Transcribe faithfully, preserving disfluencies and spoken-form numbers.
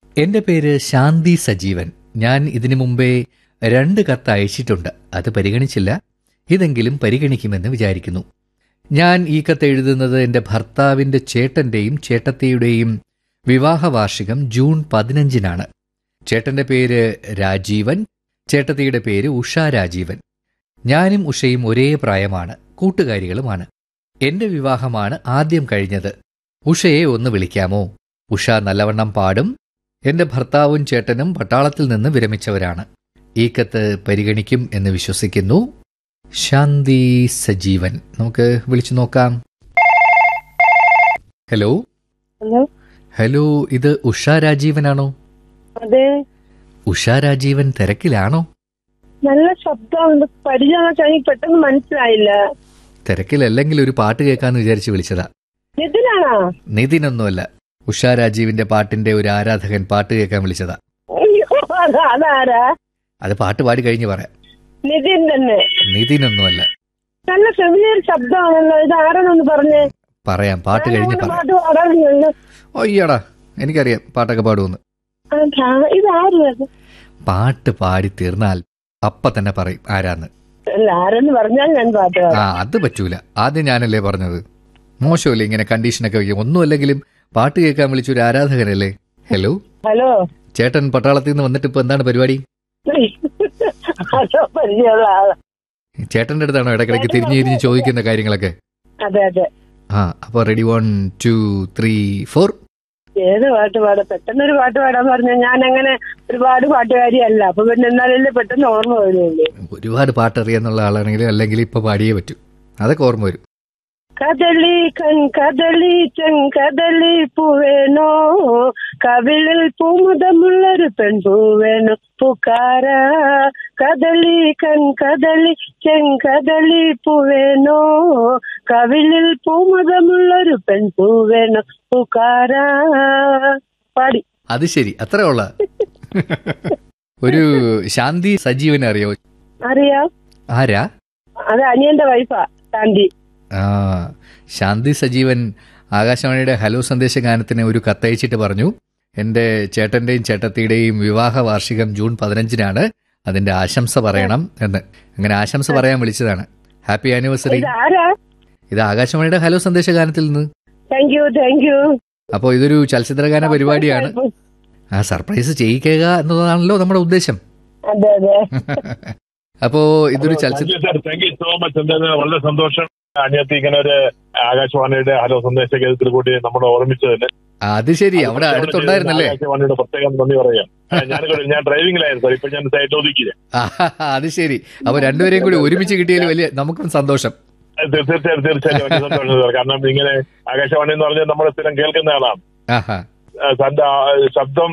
എന്റെ പേര് ശാന്തി സജീവൻ. ഞാൻ ഇതിനു മുമ്പേ രണ്ട് കത്ത് അയച്ചിട്ടുണ്ട്. അത് പരിഗണിച്ചില്ല. ഇതെങ്കിലും പരിഗണിക്കുമെന്ന് വിചാരിക്കുന്നു. ഞാൻ ഈ കത്ത് എഴുതുന്നത് എന്റെ ഭർത്താവിന്റെ ചേട്ടന്റെയും ചേട്ടത്തിയുടെയും വിവാഹ വാർഷികം ജൂൺ പതിനഞ്ചിനാണ്. ചേട്ടന്റെ പേര് രാജീവൻ, ചേട്ടത്തിയുടെ പേര് ഉഷ രാജീവൻ. ഞാനും ഉഷയും ഒരേ പ്രായമാണ്, കൂട്ടുകാരികളുമാണ്. എന്റെ വിവാഹമാണ് ആദ്യം കഴിഞ്ഞത്. ഉഷയെ ഒന്ന് വിളിക്കാമോ? ഉഷ നല്ലവണ്ണം പാടും. എന്റെ ഭർത്താവും ചേട്ടനും പട്ടാളത്തിൽ നിന്ന് വിരമിച്ചവരാണ്. ഈ കത്ത് പരിഗണിക്കും എന്ന് വിശ്വസിക്കുന്നു. ശാന്തി സജീവൻ. നമുക്ക് വിളിച്ചു നോക്കാം. ഹലോ ഹലോ ഹലോ ഇത് ഉഷ രാജീവനാണോ? അതെ. ഉഷ രാജീവൻ തിരക്കിലാണോ? നല്ല ശബ്ദമുണ്ട്. പരിചയം എനിക്ക് പെട്ടെന്ന് മനസ്സിലായില്ല. തിരക്കിലല്ലെങ്കിൽ ഒരു പാട്ട് കേൾക്കാന്ന് വിചാരിച്ച് വിളിച്ചതാ. നിതിനാണോ? നിതിനൊന്നുമല്ല, ഉഷ രാജീവിന്റെ പാട്ടിന്റെ ഒരു ആരാധകൻ പാട്ട് കേൾക്കാൻ വിളിച്ചതാ. അതാരാ? അത് പാട്ട് പാടി കഴിഞ്ഞ് പറയാം. നിതിൻ തന്നെ? നിതിനൊന്നുമല്ല. നല്ല ഫെമിലിയർ ശബ്ദമാണല്ലോ. ഇത് ആരാണെന്ന് പറഞ്ഞേ. പറയാം, പാട്ട് കഴിഞ്ഞ് പറയാം. പാട്ട് പാടാറുണ്ടല്ലോ. ഒയ്യടാ, എനിക്കറിയാം പാട്ടൊക്കെ പാടുമെന്ന്. ഇതാരും പാട്ട് പാടി തീർന്നാൽ അപ്പ തന്നെ പറയും ആരാന്ന്. അല്ല, ആരെന്ന് പറഞ്ഞാൽ ഞാൻ പാട്ട് ആ അത് പറ്റൂല. ആദ്യം ഞാനല്ലേ പറഞ്ഞത്. മോശമല്ലേ ഇങ്ങനെ കണ്ടീഷനൊക്കെ വയ്ക്കും. ഒന്നും അല്ലെങ്കിലും പാട്ട് കേൾക്കാൻ വിളിച്ചൊരു ആരാധകനല്ലേ. ഹലോ ഹലോ ചേട്ടൻ പട്ടാളത്തിൽ നിന്ന് വന്നിട്ട് ഇപ്പൊ എന്താണ് പരിപാടി? അതോ പരിചയമുള്ള ആളാ. ചേട്ടന്റെ അടുത്താണോ ഇടയ്ക്കിടയ്ക്ക് തിരിഞ്ഞു തിരിഞ്ഞ് ചോദിക്കുന്ന കാര്യങ്ങളൊക്കെ? അതെ അതെ. ആ അപ്പൊ ready, one two three four. ഏത് പാട്ട് പാടാം? പെട്ടെന്നൊരു പാട്ട് പാടാൻ പറഞ്ഞ ഞാൻ അങ്ങനെ ഒരുപാട് പാട്ടുകാരിയല്ല. അപ്പൊ പിന്നെ എന്നാലല്ലേ പെട്ടെന്ന് ഓർമ്മ വരുള്ളൂ. ഒരുപാട് പാട്ടറിയാന്നുള്ള ആളാണെങ്കിലും അല്ലെങ്കിൽ ഇപ്പൊ പാടിയേ പറ്റൂ. അതൊക്കെ ഓർമ്മ വരും. കദളി കൺ കദളി ചെങ്കദളി പൂവേനോ, കവിളിൽ പൂമുതമുള്ളൊരു പെൺപൂവേനോ പുക്കാര. കദളി കൺ കദളി ചെങ്കദളി പൂവേനോ, കവിളിൽ പൂമുതമുള്ളൊരു പെൺപൂവേനോ പുക്കാര. പാടി. അത് ശരി, അത്ര ഉള്ള. ഒരു ശാന്തി സജീവനെ അറിയോ? അറിയാം. ആരാ? അത് അനിയന്റെ വൈഫാ ശാന്തി. ആ ശാന്തി സജീവൻ ആകാശവാണിയുടെ ഹലോ സന്ദേശ ഗാനത്തിന് ഒരു കത്തയച്ചിട്ട് പറഞ്ഞു, എന്റെ ചേട്ടന്റെയും ചേട്ടത്തിയുടെയും വിവാഹ വാർഷികം ജൂൺ പതിനഞ്ചിനാണ്, അതിന്റെ ആശംസ പറയണം എന്ന്. അങ്ങനെ ആശംസ പറയാൻ വിളിച്ചതാണ്. Happy anniversary. ഇത് ആകാശവാണിയുടെ ഹലോ സന്ദേശ ഗാനത്തിൽ നിന്ന്. Thank you thank you. അപ്പോ ഇതൊരു ചലച്ചിത്രഗാന പരിപാടിയാണ്. ആ സർപ്രൈസ് ചെയ്യിക്കുക എന്നതാണല്ലോ നമ്മുടെ ഉദ്ദേശം. അതെ അതെ. അപ്പോ ഇതൊരു ചലച്ചിത്ര. Thank you so much. എന്തായാലും വളരെ സന്തോഷം അനിയത്തി ഇങ്ങനെ ഒരു ആകാശവാണിയുടെ ഹലോ സന്ദേശ കേന്ദ്രത്തിൽ കൂടി നമ്മളെ ഓർമ്മിച്ചതിന്. അത് ശരി, അവിടെ അടുത്തുണ്ടായിരുന്നല്ലേ? ആകാശവാണിയുടെ പ്രത്യേകം നന്ദി പറയാം. ഞാൻ ഞാൻ ഡ്രൈവിംഗിലായിരുന്നു, ഇപ്പൊ ഞാൻ സൈറ്റ് ഒതുക്കിയില്ല. അത് ശരി. അപ്പൊ രണ്ടുപേരെയും കൂടി ഒരുമിച്ച് കിട്ടിയതിൽ വലിയ നമുക്കും സന്തോഷം. തീർച്ചയായും തീർച്ചയായും വലിയ സന്തോഷം. കാരണം ഇങ്ങനെ ആകാശവാണി എന്ന് പറഞ്ഞാൽ നമ്മൾ സ്ഥിരം കേൾക്കുന്ന ആളാണ്. ശബ്ദം